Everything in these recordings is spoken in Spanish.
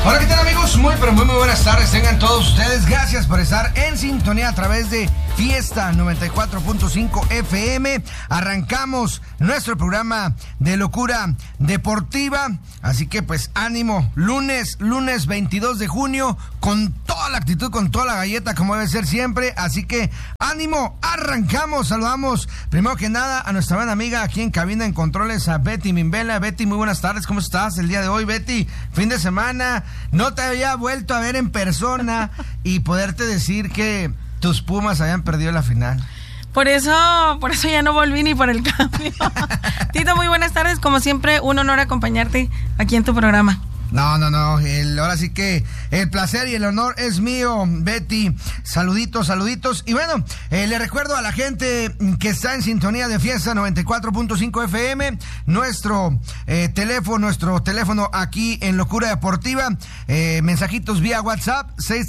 Hola, ¿qué tal, amigos? Muy buenas tardes. Tengan todos ustedes. Gracias por estar en sintonía a través de Fiesta 94.5 FM. Arrancamos nuestro programa de locura deportiva. Así que pues ánimo, lunes 22 de junio, con toda la actitud, con toda la galleta, como debe ser siempre. Así que ánimo, arrancamos. Saludamos primero que nada a nuestra buena amiga aquí en cabina en controles, a Betty Mimbela. Betty, muy buenas tardes. ¿Cómo estás el día de hoy, Betty? Fin de semana, no te había vuelto a ver en persona y poderte decir que tus Pumas habían perdido la final. Por eso ya no volví ni por el cambio. Tito, muy buenas tardes. Como siempre, un honor acompañarte aquí en tu programa. No. Ahora sí que el placer y el honor es mío, Betty. Saluditos. Y bueno, le recuerdo a la gente que está en sintonía de Fiesta 94.5 FM, nuestro teléfono aquí en Locura Deportiva. Mensajitos vía WhatsApp,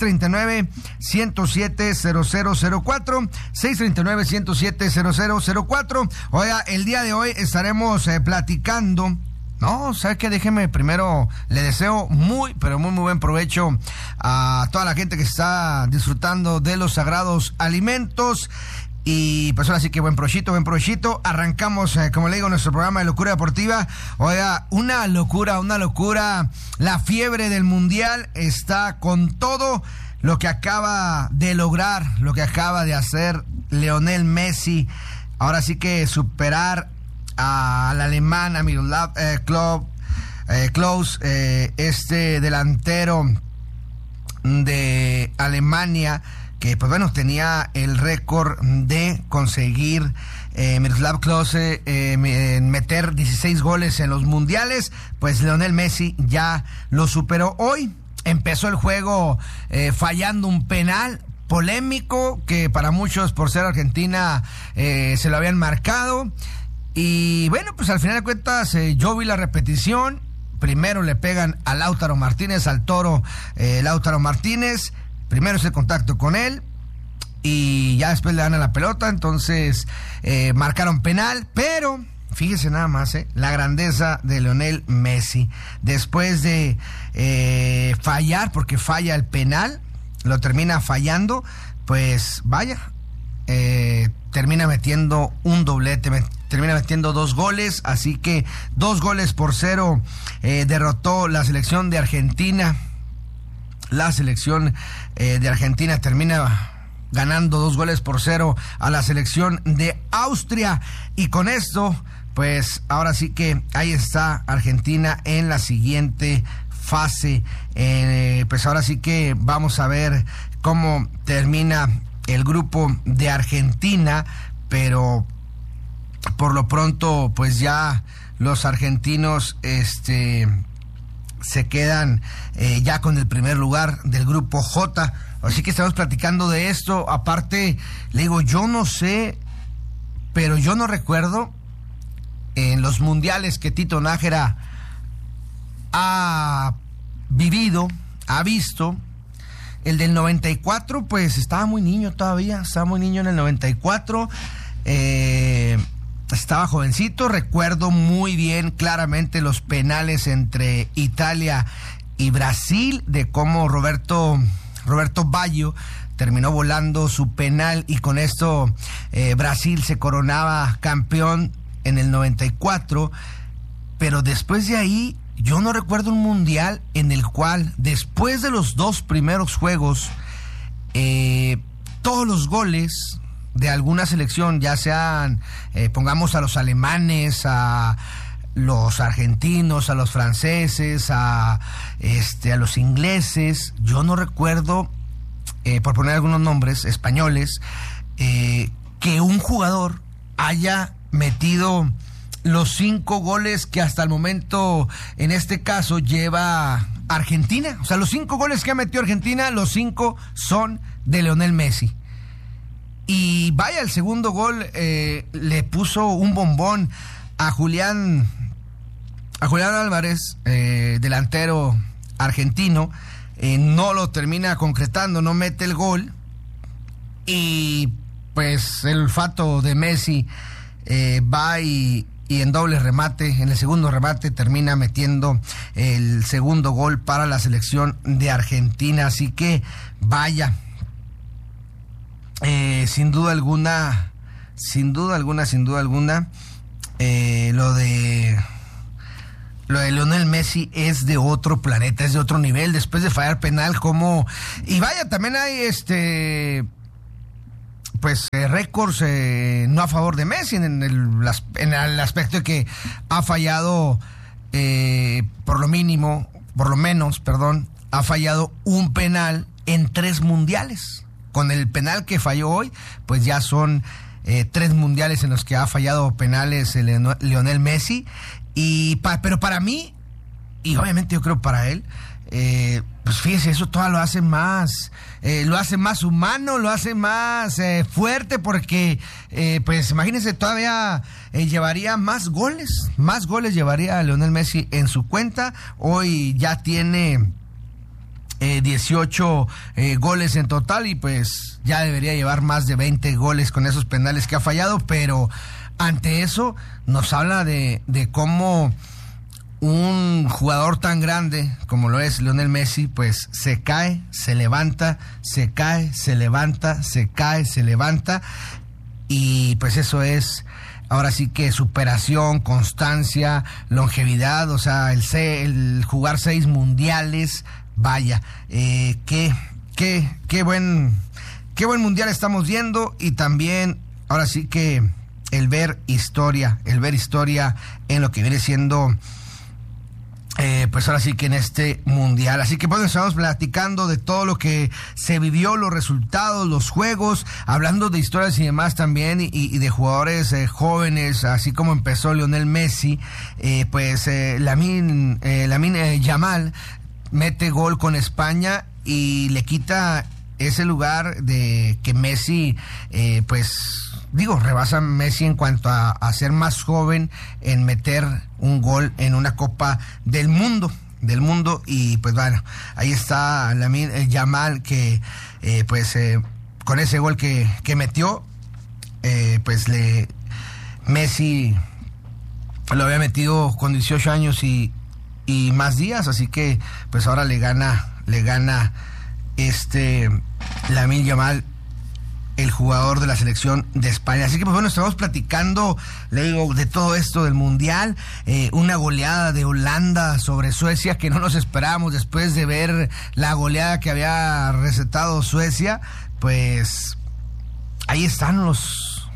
639-107-0004, 639-107-0004. Oiga, el día de hoy estaremos platicando. No, ¿sabes qué? Déjeme primero, le deseo muy buen provecho a toda la gente que está disfrutando de los sagrados alimentos. Y pues ahora sí que buen provechito. Arrancamos, como le digo, nuestro programa de Locura Deportiva. Oiga, una locura. La fiebre del Mundial está con todo lo que acaba de lograr, lo que acaba de hacer Lionel Messi. Ahora sí que superar al alemán, a Miroslav Klose, este delantero de Alemania, que pues bueno, tenía el récord de conseguir Miroslav Klose meter 16 goles en los mundiales. Pues Lionel Messi ya lo superó. Hoy empezó el juego fallando un penal polémico que para muchos, por ser Argentina, se lo habían marcado. Y bueno, pues al final de cuentas, yo vi la repetición. Primero le pegan a Lautaro Martínez, al toro Lautaro Martínez. Primero es el contacto con él y ya después le dan a la pelota. Entonces marcaron penal, pero fíjese nada más, la grandeza de Lionel Messi. Después de fallar, porque falla el penal, lo termina fallando, pues vaya, termina metiendo un doblete, termina metiendo 2 goles, así que 2-0 derrotó la selección de Argentina. La selección de Argentina termina ganando 2-0 a la selección de Austria. Y con esto, pues ahora sí que ahí está Argentina en la siguiente fase. Pues ahora sí que vamos a ver cómo termina el grupo de Argentina, pero por lo pronto pues ya los argentinos se quedan ya con el primer lugar del grupo J. Así que estamos platicando de esto. Aparte, le digo, yo no sé, pero yo no recuerdo en los mundiales que Tito Nájera ha visto. El del 94, pues estaba muy niño todavía, en el 94, estaba jovencito. Recuerdo muy bien, claramente, los penales entre Italia y Brasil, de cómo Roberto Baggio terminó volando su penal y con esto Brasil se coronaba campeón en el 94, pero después de ahí yo no recuerdo un mundial en el cual, después de los 2 primeros juegos, todos los goles de alguna selección, ya sean, pongamos a los alemanes, a los argentinos, a los franceses, a los ingleses, yo no recuerdo, por poner algunos nombres españoles, que un jugador haya metido los 5 goles que hasta el momento, en este caso, lleva Argentina. O sea, los 5 goles que ha metido Argentina, los 5 son de Lionel Messi. Y vaya, el segundo gol le puso un bombón a Julián Álvarez, delantero argentino. No lo termina concretando, no mete el gol. Y pues el olfato de Messi va y y en doble remate, en el segundo remate, termina metiendo el segundo gol para la selección de Argentina. Así que vaya, sin duda alguna, lo de Lionel Messi es de otro planeta, es de otro nivel. Después de fallar penal, como... Y vaya, también hay récords no a favor de Messi en el aspecto de que ha fallado por lo menos, ha fallado un penal en 3 mundiales. Con el penal que falló hoy, pues ya son 3 mundiales en los que ha fallado penales Lionel Messi. Pero para mí, y obviamente yo creo para él, pues fíjese, eso todo lo hace más humano, lo hace más fuerte, porque pues imagínense, todavía llevaría más goles llevaría a Lionel Messi en su cuenta. Hoy ya tiene 18 goles en total, y pues ya debería llevar más de 20 goles con esos penales que ha fallado. Pero ante eso nos habla de cómo un jugador tan grande como lo es Lionel Messi, pues se cae, se levanta, se cae, se levanta, se cae, se levanta, y pues eso es ahora sí que superación, constancia, longevidad. O sea, el jugar 6 mundiales, vaya, qué buen mundial estamos viendo. Y también ahora sí que el ver historia en lo que viene siendo pues ahora sí que en este mundial. Así que pues estamos platicando de todo lo que se vivió, los resultados, los juegos, hablando de historias y demás también, y de jugadores jóvenes, así como empezó Lionel Messi. Lamine Yamal mete gol con España y le quita ese lugar de que Messi, rebasa a Messi en cuanto a ser más joven en meter un gol en una Copa del Mundo. Y pues bueno, ahí está Lamine Yamal, que con ese gol que metió, Messi lo había metido con 18 años y más días, así que pues ahora le gana Lamine Yamal, el jugador de la selección de España. Así que pues bueno, estamos platicando, le digo, de todo esto del mundial. Una goleada de Holanda sobre Suecia que no nos esperábamos después de ver la goleada que había recetado Suecia. Pues ahí están los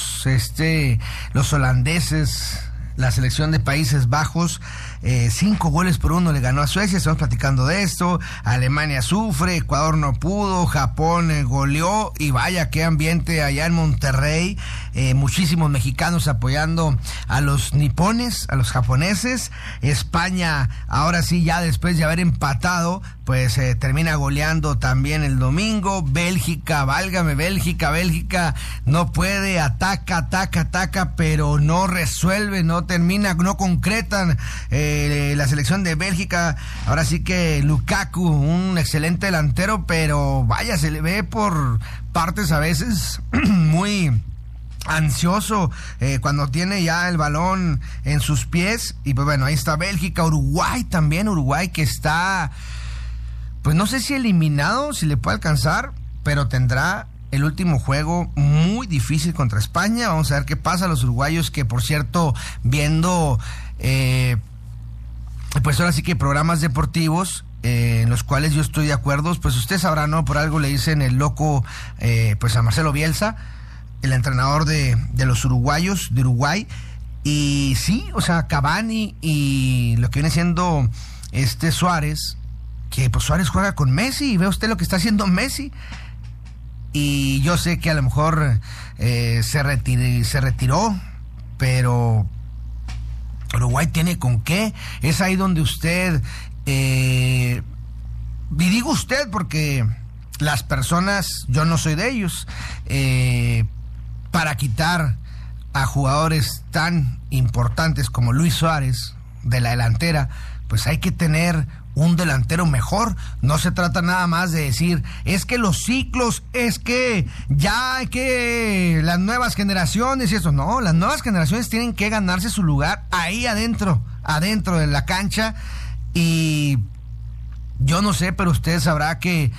holandeses, la selección de Países Bajos. 5-1 le ganó a Suecia. Estamos platicando de esto. Alemania sufre, Ecuador no pudo, Japón goleó, y vaya qué ambiente allá en Monterrey. Muchísimos mexicanos apoyando a los nipones, a los japoneses. España, ahora sí, ya después de haber empatado, pues termina goleando también el domingo. Bélgica, válgame, Bélgica no puede, ataca, pero no resuelve, no termina, no concretan. La selección de Bélgica, ahora sí que Lukaku, un excelente delantero, pero vaya, se le ve por partes a veces muy ansioso cuando tiene ya el balón en sus pies. Y pues bueno, ahí está Bélgica. Uruguay también, que está, pues no sé si eliminado, si le puede alcanzar, pero tendrá el último juego muy difícil contra España. Vamos a ver qué pasa. Los uruguayos, que por cierto, viendo pues ahora sí que programas deportivos en los cuales yo estoy de acuerdo, pues usted sabrá, ¿no? Por algo le dicen el loco pues a Marcelo Bielsa, el entrenador de los uruguayos, de Uruguay. Y sí, o sea, Cavani y lo que viene siendo Suárez, que pues Suárez juega con Messi, y ve usted lo que está haciendo Messi. Y yo sé que a lo mejor se retiró, pero Uruguay tiene con qué. Es ahí donde usted, y digo usted porque las personas, yo no soy de ellos, para quitar a jugadores tan importantes como Luis Suárez de la delantera, pues hay que tener un delantero mejor. No se trata nada más de decir, es que los ciclos, es que ya hay que las nuevas generaciones y eso. No, las nuevas generaciones tienen que ganarse su lugar ahí adentro de la cancha. Y yo no sé, pero usted sabrá que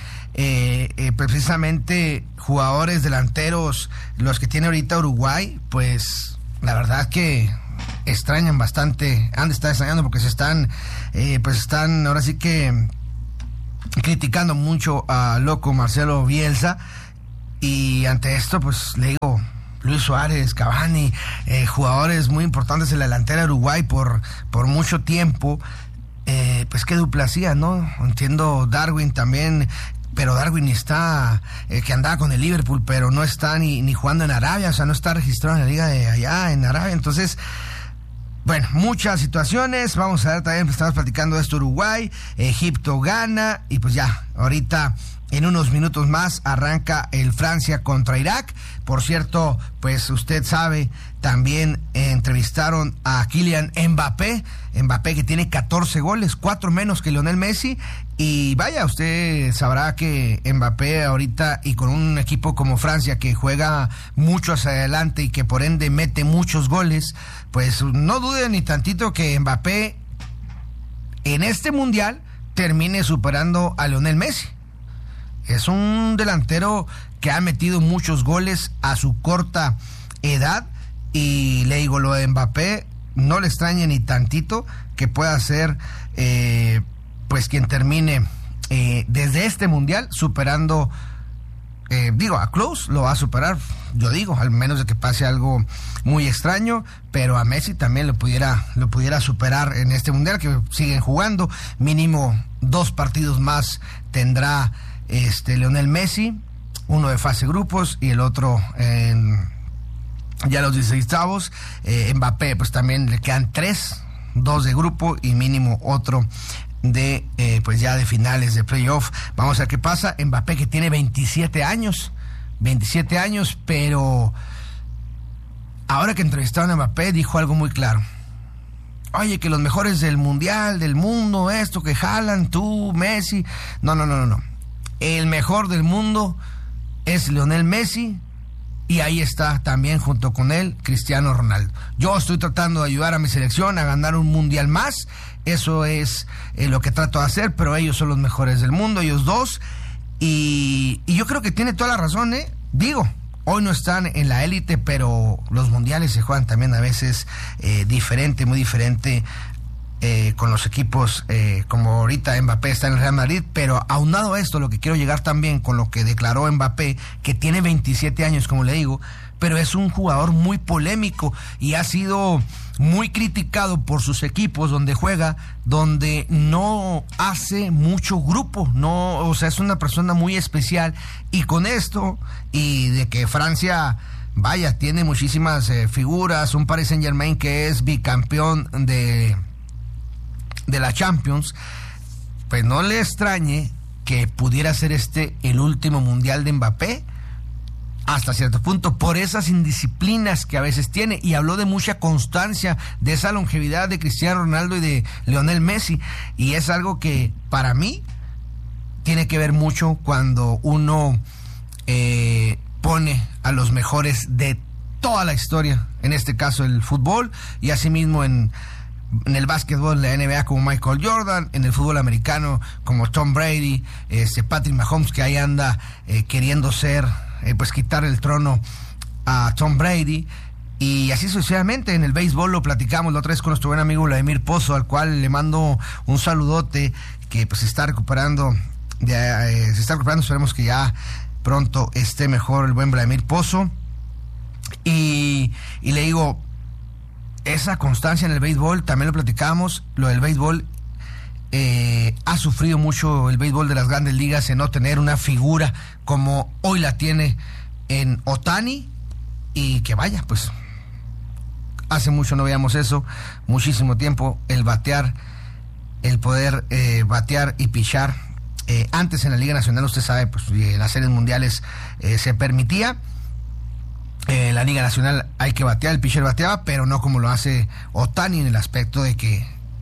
precisamente jugadores delanteros, los que tiene ahorita Uruguay, pues la verdad que extrañan bastante, han de estar extrañando porque están ahora sí que criticando mucho a loco Marcelo Bielsa. Y ante esto, pues le digo, Luis Suárez, Cavani, jugadores muy importantes en la delantera de Uruguay por mucho tiempo, pues qué dupla hacía, ¿no? Entiendo Darwin también, pero Darwin está, que andaba con el Liverpool, pero no está ni jugando en Arabia, o sea, no está registrado en la liga de allá en Arabia. Entonces, bueno, muchas situaciones. Vamos a ver, también estamos platicando de esto: Uruguay, Egipto gana, y pues ya, ahorita en unos minutos más arranca el Francia contra Irak. Por cierto, pues usted sabe, también entrevistaron a Kylian Mbappé que tiene 14 goles, 4 menos que Lionel Messi. Y vaya, usted sabrá que Mbappé ahorita, y con un equipo como Francia que juega mucho hacia adelante y que por ende mete muchos goles, pues no dude ni tantito que Mbappé en este mundial termine superando a Lionel Messi. Es un delantero que ha metido muchos goles a su corta edad, y le digo, lo de Mbappé no le extrañe ni tantito que pueda ser pues quien termine desde este mundial superando, a Klose lo va a superar, yo digo, al menos de que pase algo muy extraño, pero a Messi también lo pudiera superar en este mundial, que siguen jugando, mínimo 2 partidos más tendrá Lionel Messi, uno de fase grupos y el otro ya los 16avos. Mbappé, pues también le quedan 2 de grupo y mínimo otro de pues ya de finales de playoff. Vamos a ver qué pasa. Mbappé, que tiene 27 años, pero ahora que entrevistaron a Mbappé dijo algo muy claro. Oye, que los mejores del mundial, del mundo, esto, que Haaland, tú, Messi. No. El mejor del mundo es Lionel Messi, y ahí está también junto con él Cristiano Ronaldo. Yo estoy tratando de ayudar a mi selección a ganar un mundial más. Eso es lo que trato de hacer, pero ellos son los mejores del mundo, ellos dos. Y yo creo que tiene toda la razón, ¿eh? Digo, hoy no están en la élite, pero los mundiales se juegan también a veces diferente, muy diferente, con los equipos, como ahorita Mbappé está en el Real Madrid. Pero aunado a esto, lo que quiero llegar también con lo que declaró Mbappé, que tiene 27 años, como le digo, pero es un jugador muy polémico y ha sido muy criticado por sus equipos donde juega, donde no hace mucho grupo, es una persona muy especial. Y con esto, y de que Francia, vaya, tiene muchísimas figuras, un Paris Saint-Germain que es bicampeón de la Champions, pues no le extrañe que pudiera ser el último mundial de Mbappé, hasta cierto punto, por esas indisciplinas que a veces tiene. Y habló de mucha constancia, de esa longevidad de Cristiano Ronaldo y de Lionel Messi, y es algo que para mí tiene que ver mucho cuando uno pone a los mejores de toda la historia, en este caso el fútbol, y asimismo en el básquetbol, la NBA, como Michael Jordan, en el fútbol americano como Tom Brady, Patrick Mahomes, que ahí anda queriendo pues quitar el trono a Tom Brady, y así sucesivamente. En el béisbol lo platicamos la otra vez con nuestro buen amigo Vladimir Pozo, al cual le mando un saludote, que pues se está recuperando, esperemos que ya pronto esté mejor el buen Vladimir Pozo. Y le digo, esa constancia en el béisbol, también lo platicamos, lo del béisbol, ha sufrido mucho el béisbol de las grandes ligas en no tener una figura como hoy la tiene en Ohtani, y que vaya, pues hace mucho no veíamos eso, muchísimo tiempo, el poder batear y pichar. Antes en la Liga Nacional, usted sabe, pues en las series mundiales se permitía. En la Liga Nacional hay que batear, el pitcher bateaba, pero no como lo hace Ohtani, en el aspecto de que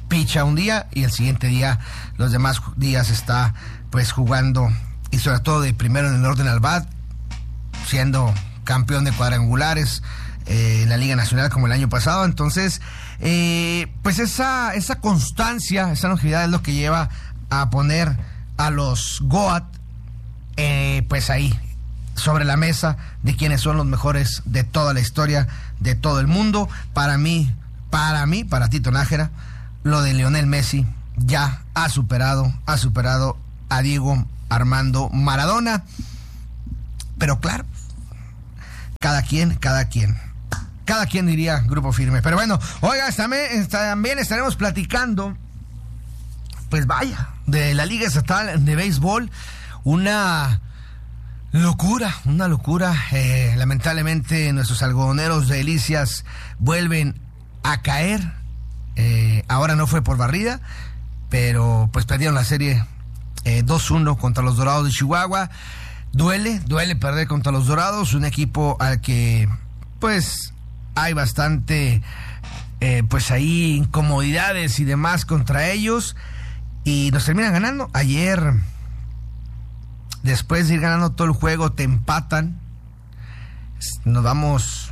picha un día y el siguiente día, los demás días está pues jugando, y sobre todo de primero en el orden al bat, siendo campeón de cuadrangulares en la Liga Nacional como el año pasado. Entonces, pues esa constancia, esa longevidad es lo que lleva a poner a los Goat pues ahí sobre la mesa de quienes son los mejores de toda la historia, de todo el mundo. Para Tito Nájera, lo de Lionel Messi ya ha superado a Diego Armando Maradona. Pero claro, cada quien diría Grupo Firme. Pero bueno, oiga, también estaremos platicando, pues vaya, de la Liga Estatal de Béisbol. Una locura. Lamentablemente nuestros algodoneros de Delicias vuelven a caer. Ahora no fue por barrida, pero pues perdieron la serie 2-1 contra los Dorados de Chihuahua. Duele perder contra los Dorados, un equipo al que pues hay bastante pues ahí incomodidades y demás contra ellos, y nos terminan ganando. Ayer, después de ir ganando todo el juego, te empatan. Nos vamos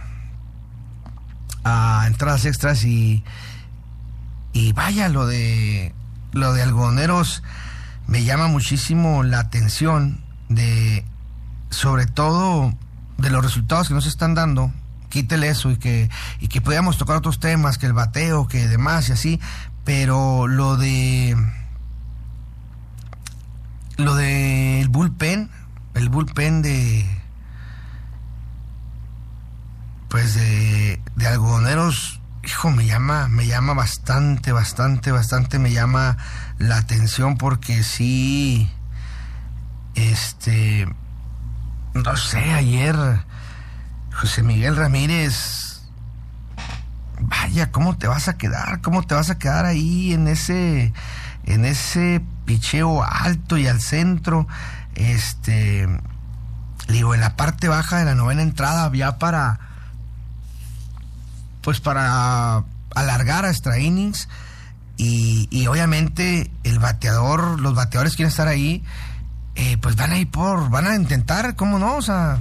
a entradas extras y vaya, lo de algodoneros me llama muchísimo la atención, sobre todo de los resultados que nos están dando. Quítele eso y que podíamos tocar otros temas, que el bateo, que demás y así, pero lo de el bullpen de algodoneros, hijo, me llama bastante me llama la atención, porque sí, no sé, ayer José Miguel Ramírez, vaya, ¿cómo te vas a quedar ahí en ese picheo alto y al centro? Digo, en la parte baja de la novena entrada, ya para alargar a extra innings, y obviamente los bateadores quieren estar ahí, pues van a intentar, ¿cómo no? O sea,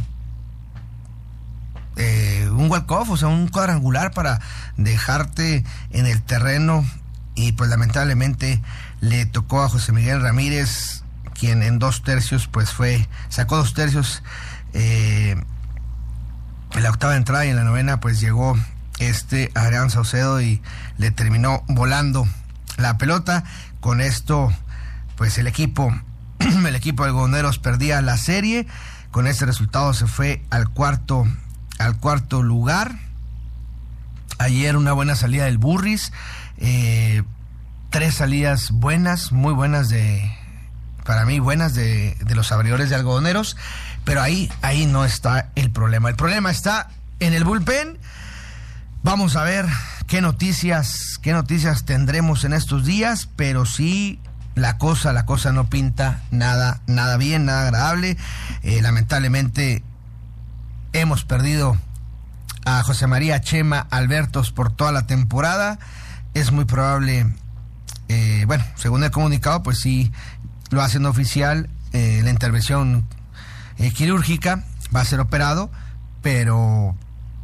un walk-off, o sea, un cuadrangular para dejarte en el terreno, y pues lamentablemente le tocó a José Miguel Ramírez, quien en 2 tercios pues sacó 2 tercios en la octava entrada, y en la novena pues llegó Adrián Saucedo y le terminó volando la pelota. Con esto pues el equipo de algodoneros perdía la serie. Con ese resultado se fue al cuarto lugar. Ayer una buena salida del Burris, 3 salidas buenas, muy buenas para mí de los abridores de algodoneros, pero ahí no está el problema. El problema está en el bullpen. Vamos a ver qué noticias tendremos en estos días, pero sí, la cosa no pinta nada bien, nada agradable. Lamentablemente hemos perdido a José María Chema Albertos por toda la temporada. Es muy probable, según el comunicado, pues sí lo hacen oficial, la intervención quirúrgica, va a ser operado, pero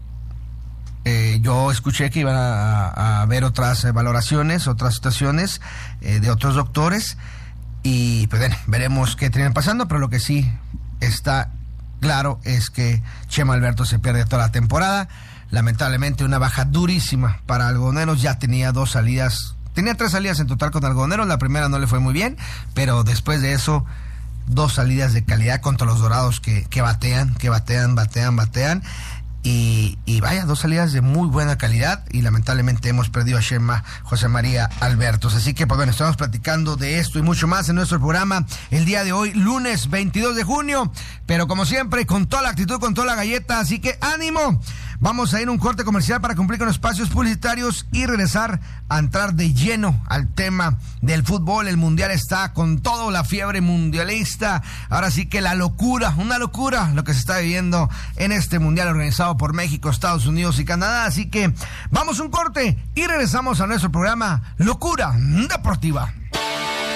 yo escuché que iban a haber otras valoraciones, otras situaciones de otros doctores, y pues veremos qué termina pasando, pero lo que sí está claro es que Chema Alberto se pierde toda la temporada. Lamentablemente una baja durísima para algodoneros. Ya tenía 3 salidas en total con algodoneros. La primera no le fue muy bien, pero después de eso 2 salidas de calidad contra los Dorados que batean. Y vaya, 2 salidas de muy buena calidad, y lamentablemente hemos perdido a Chema José María Albertos. Así que pues estamos platicando de esto y mucho más en nuestro programa el día de hoy, lunes 22 de junio, pero como siempre con toda la actitud, con toda la galleta. Así que ánimo, Vamos a ir a un corte comercial para cumplir con espacios publicitarios y regresar a entrar de lleno al tema del fútbol. El mundial está con todo, la fiebre mundialista. Ahora sí que la locura, una locura lo que se está viviendo en este mundial organizado por México, Estados Unidos y Canadá. Así que vamos a un corte y regresamos a nuestro programa Locura Deportiva.